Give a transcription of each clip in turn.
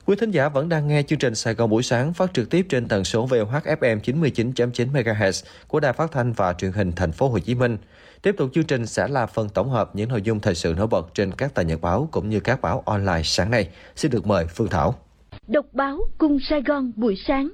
Quý thính giả vẫn đang nghe chương trình Sài Gòn buổi sáng phát trực tiếp trên tần số VOH FM 99.9 MHz của Đài Phát thanh và Truyền hình Thành phố Hồ Chí Minh. Tiếp tục chương trình sẽ là phần tổng hợp những nội dung thời sự nổi bật trên các tờ nhật báo cũng như các báo online sáng nay. Xin được mời Phương Thảo. Đọc báo cùng Sài Gòn buổi sáng.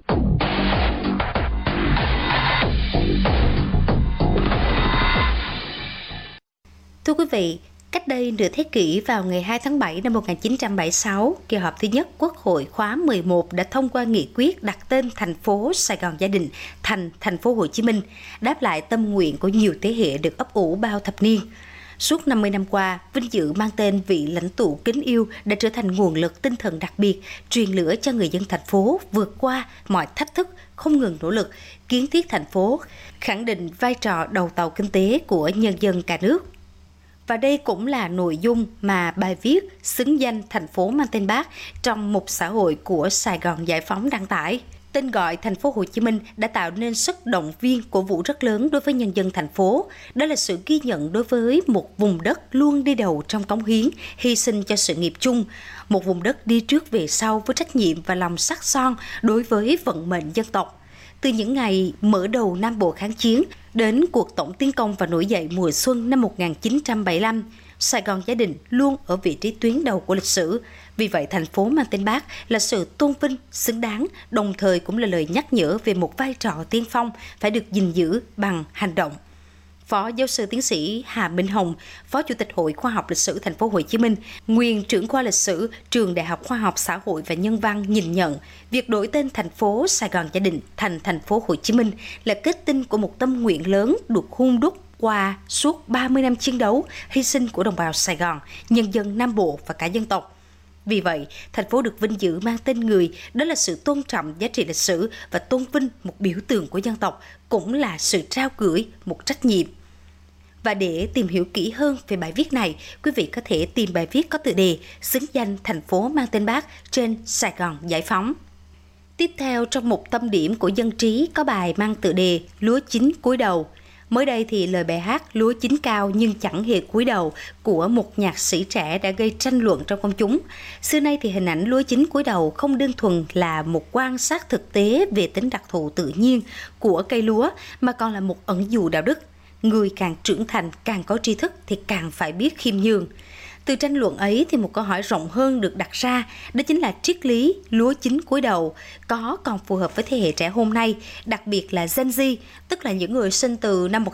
Thưa quý vị, cách đây nửa thế kỷ vào ngày 2 tháng 7 năm 1976, kỳ họp thứ nhất Quốc hội khóa 11 đã thông qua nghị quyết đặt tên thành phố Sài Gòn Gia Đình thành thành phố Hồ Chí Minh, đáp lại tâm nguyện của nhiều thế hệ được ấp ủ bao thập niên. Suốt 50 năm qua, vinh dự mang tên vị lãnh tụ kính yêu đã trở thành nguồn lực tinh thần đặc biệt, truyền lửa cho người dân thành phố vượt qua mọi thách thức, không ngừng nỗ lực, kiến thiết thành phố, khẳng định vai trò đầu tàu kinh tế của nhân dân cả nước. Và đây cũng là nội dung mà bài viết xứng danh thành phố mang tên Bác trong mục xã hội của Sài Gòn Giải Phóng đăng tải. Tên gọi thành phố Hồ Chí Minh đã tạo nên sức động viên cổ vũ rất lớn đối với nhân dân thành phố. Đó là sự ghi nhận đối với một vùng đất luôn đi đầu trong cống hiến, hy sinh cho sự nghiệp chung. Một vùng đất đi trước về sau với trách nhiệm và lòng sắc son đối với vận mệnh dân tộc. Từ những ngày mở đầu Nam Bộ kháng chiến đến cuộc tổng tiến công và nổi dậy mùa xuân năm 1975, Sài Gòn Gia Đình luôn ở vị trí tuyến đầu của lịch sử. Vì vậy, thành phố mang tên Bác là sự tôn vinh xứng đáng, đồng thời cũng là lời nhắc nhở về một vai trò tiên phong phải được gìn giữ bằng hành động. Phó giáo sư tiến sĩ Hà Minh Hồng, Phó Chủ tịch Hội Khoa học Lịch sử Thành phố Hồ Chí Minh, nguyên trưởng khoa lịch sử Trường Đại học Khoa học Xã hội và Nhân văn nhìn nhận, việc đổi tên thành phố Sài Gòn Gia Đình thành thành phố Hồ Chí Minh là kết tinh của một tâm nguyện lớn được hun đúc qua suốt 30 năm chiến đấu, hy sinh của đồng bào Sài Gòn, nhân dân Nam Bộ và cả dân tộc. Vì vậy, thành phố được vinh dự mang tên người, đó là sự tôn trọng giá trị lịch sử và tôn vinh một biểu tượng của dân tộc, cũng là sự trao gửi một trách nhiệm. Và để tìm hiểu kỹ hơn về bài viết này, quý vị có thể tìm bài viết có tựa đề xứng danh thành phố mang tên Bác trên Sài Gòn Giải Phóng. Tiếp theo, trong mục tâm điểm của dân trí có bài mang tựa đề Lúa chín cúi đầu. Mới đây thì lời bài hát Lúa chín cao nhưng chẳng hề cúi đầu của một nhạc sĩ trẻ đã gây tranh luận trong công chúng. Xưa nay thì hình ảnh lúa chín cúi đầu không đơn thuần là một quan sát thực tế về tính đặc thù tự nhiên của cây lúa, mà còn là một ẩn dụ đạo đức. Người càng trưởng thành, càng có tri thức thì càng phải biết khiêm nhường. Từ tranh luận ấy thì một câu hỏi rộng hơn được đặt ra, đó chính là triết lý lúa chín cúi đầu có còn phù hợp với thế hệ trẻ hôm nay, đặc biệt là Gen Z, tức là những người sinh từ năm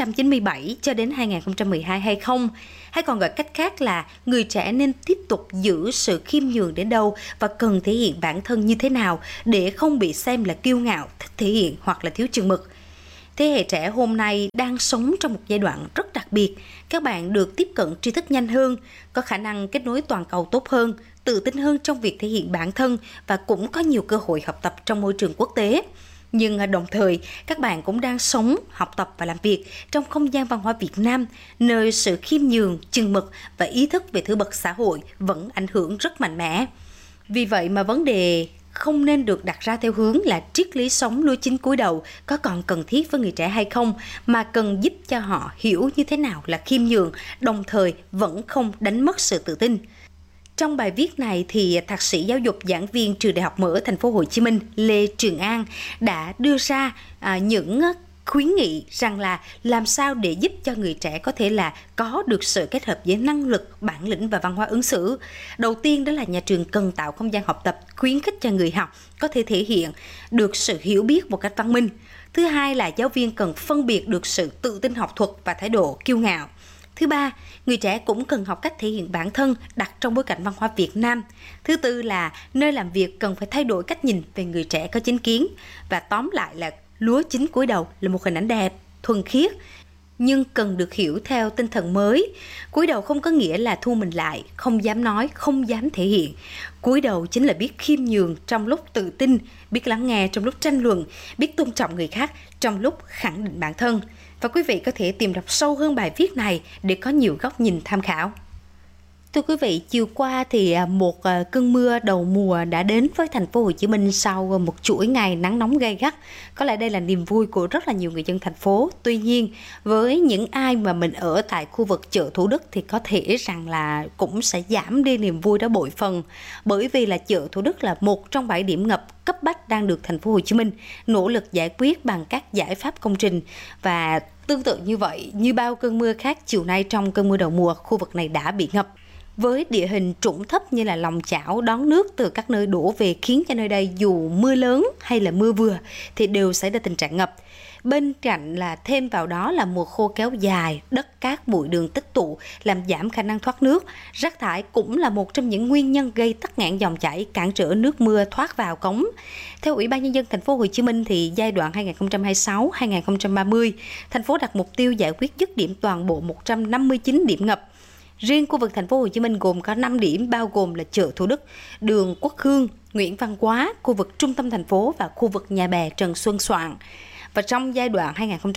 1997 cho đến 2012 hay không? Hay còn gọi cách khác là người trẻ nên tiếp tục giữ sự khiêm nhường đến đâu và cần thể hiện bản thân như thế nào để không bị xem là kiêu ngạo, thích thể hiện hoặc là thiếu chừng mực. Thế hệ trẻ hôm nay đang sống trong một giai đoạn rất đặc biệt. Các bạn được tiếp cận tri thức nhanh hơn, có khả năng kết nối toàn cầu tốt hơn, tự tin hơn trong việc thể hiện bản thân và cũng có nhiều cơ hội học tập trong môi trường quốc tế. Nhưng đồng thời, các bạn cũng đang sống, học tập và làm việc trong không gian văn hóa Việt Nam, nơi sự khiêm nhường, chừng mực và ý thức về thứ bậc xã hội vẫn ảnh hưởng rất mạnh mẽ. Vì vậy mà vấn đề không nên được đặt ra theo hướng là triết lý sống lúa chín cúi đầu có còn cần thiết với người trẻ hay không, mà cần giúp cho họ hiểu như thế nào là khiêm nhường, đồng thời vẫn không đánh mất sự tự tin. Trong bài viết này thì thạc sĩ giáo dục giảng viên Trường Đại học Mở Thành phố Hồ Chí Minh Lê Trường An đã đưa ra những khuyến nghị rằng là làm sao để giúp cho người trẻ có thể là có được sự kết hợp giữa năng lực, bản lĩnh và văn hóa ứng xử. Đầu tiên đó là nhà trường cần tạo không gian học tập khuyến khích cho người học có thể thể hiện được sự hiểu biết một cách văn minh. Thứ hai là giáo viên cần phân biệt được sự tự tin học thuật và thái độ kiêu ngạo. Thứ ba, người trẻ cũng cần học cách thể hiện bản thân đặt trong bối cảnh văn hóa Việt Nam. Thứ tư là nơi làm việc cần phải thay đổi cách nhìn về người trẻ có chính kiến. Và tóm lại là lúa chín cúi đầu là một hình ảnh đẹp, thuần khiết, nhưng cần được hiểu theo tinh thần mới. Cúi đầu không có nghĩa là thu mình lại, không dám nói, không dám thể hiện. Cúi đầu chính là biết khiêm nhường trong lúc tự tin, biết lắng nghe trong lúc tranh luận, biết tôn trọng người khác trong lúc khẳng định bản thân. Và quý vị có thể tìm đọc sâu hơn bài viết này để có nhiều góc nhìn tham khảo. Thưa quý vị, chiều qua thì một cơn mưa đầu mùa đã đến với thành phố Hồ Chí Minh sau một chuỗi ngày nắng nóng gay gắt. Có lẽ đây là niềm vui của rất là nhiều người dân thành phố. Tuy nhiên, với những ai mà mình ở tại khu vực chợ Thủ Đức thì có thể rằng là cũng sẽ giảm đi niềm vui đó bội phần. Bởi vì là chợ Thủ Đức là một trong 7 điểm ngập cấp bách đang được thành phố Hồ Chí Minh nỗ lực giải quyết bằng các giải pháp công trình. Và tương tự như vậy, như bao cơn mưa khác, chiều nay trong cơn mưa đầu mùa, khu vực này đã bị ngập. Với địa hình trũng thấp như là lòng chảo đón nước từ các nơi đổ về khiến cho nơi đây dù mưa lớn hay là mưa vừa thì đều xảy ra tình trạng ngập. Bên cạnh là thêm vào đó là mùa khô kéo dài, đất cát bụi đường tích tụ làm giảm khả năng thoát nước. Rác thải cũng là một trong những nguyên nhân gây tắc nghẽn dòng chảy, cản trở nước mưa thoát vào cống. Theo Ủy ban nhân dân thành phố Hồ Chí Minh thì giai đoạn 2026-2030, thành phố đặt mục tiêu giải quyết dứt điểm toàn bộ 159 điểm ngập. Riêng khu vực thành phố Hồ Chí Minh gồm có 5 điểm bao gồm là chợ Thủ Đức, đường Quốc Hương, Nguyễn Văn Quá, khu vực trung tâm thành phố và khu vực Nhà Bè Trần Xuân Soạn. Và trong giai đoạn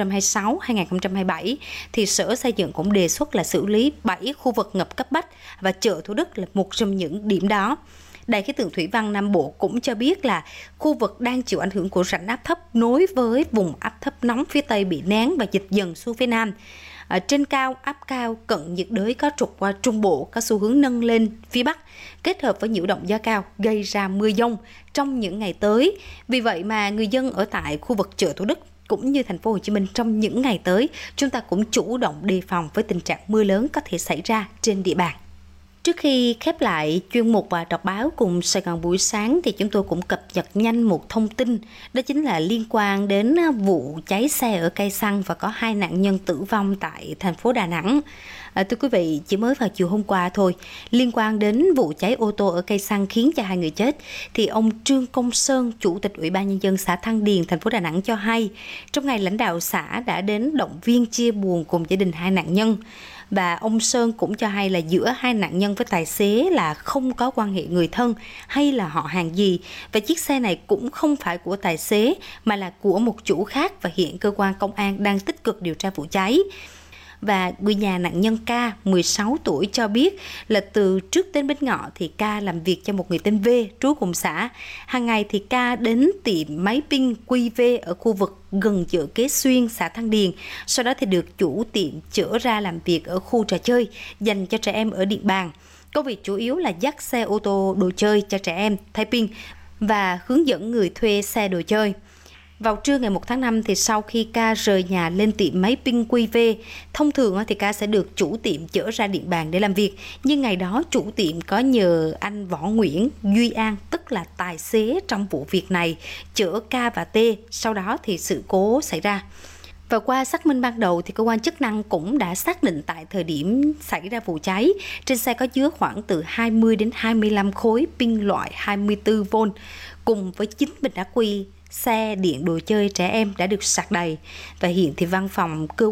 2026-2027 thì Sở Xây dựng cũng đề xuất là xử lý 7 khu vực ngập cấp bách và chợ Thủ Đức là một trong những điểm đó. Đài khí tượng thủy văn Nam Bộ cũng cho biết là khu vực đang chịu ảnh hưởng của rãnh áp thấp nối với vùng áp thấp nóng phía Tây bị nén và dịch dần xuống phía Nam. Trên cao, áp cao cận nhiệt đới có trục qua Trung Bộ có xu hướng nâng lên phía Bắc, kết hợp với nhiễu động gió cao gây ra mưa dông trong những ngày tới. Vì vậy mà người dân ở tại khu vực chợ Thủ Đức cũng như thành phố Hồ Chí Minh trong những ngày tới, chúng ta cũng chủ động đề phòng với tình trạng mưa lớn có thể xảy ra trên địa bàn. Trước khi khép lại chuyên mục và đọc báo cùng Sài Gòn buổi sáng thì chúng tôi cũng cập nhật nhanh một thông tin, đó chính là liên quan đến vụ cháy xe ở cây xăng và có 2 nạn nhân tử vong tại thành phố Đà Nẵng. Thưa quý vị, chỉ mới vào chiều hôm qua thôi, liên quan đến vụ cháy ô tô ở cây xăng khiến cho 2 người chết, thì ông Trương Công Sơn, Chủ tịch Ủy ban nhân dân xã Thăng Điền, thành phố Đà Nẵng cho hay, trong ngày lãnh đạo xã đã đến động viên chia buồn cùng gia đình 2 nạn nhân. Và ông Sơn cũng cho hay là giữa 2 nạn nhân với tài xế là không có quan hệ người thân hay là họ hàng gì. Và chiếc xe này cũng không phải của tài xế mà là của một chủ khác và hiện cơ quan công an đang tích cực điều tra vụ cháy. Và người nhà nạn nhân K, 16 tuổi cho biết là từ trước đến Bến Ngọ thì K làm việc cho một người tên V, trú cùng xã. Hàng ngày thì K đến tiệm máy pin QV ở khu vực gần chợ Kế Xuyên, xã Thăng Điền. Sau đó thì được chủ tiệm chở ra làm việc ở khu trò chơi dành cho trẻ em ở Điện Bàn. Công việc chủ yếu là dắt xe ô tô đồ chơi cho trẻ em, thay pin và hướng dẫn người thuê xe đồ chơi. Vào trưa ngày 1 tháng 5 thì sau khi K rời nhà lên tiệm máy pin QV, thông thường thì K sẽ được chủ tiệm chở ra Điện Bàn để làm việc. Nhưng ngày đó chủ tiệm có nhờ anh Võ Nguyễn Duy An, tức là tài xế trong vụ việc này, chở K và T. Sau đó thì sự cố xảy ra. Và qua xác minh ban đầu thì cơ quan chức năng cũng đã xác định tại thời điểm xảy ra vụ cháy, trên xe có chứa khoảng từ 20 đến 25 khối pin loại 24V cùng với 9 bình ắc quy xe điện đồ chơi trẻ em đã được sạc đầy. Và hiện thì văn phòng cơ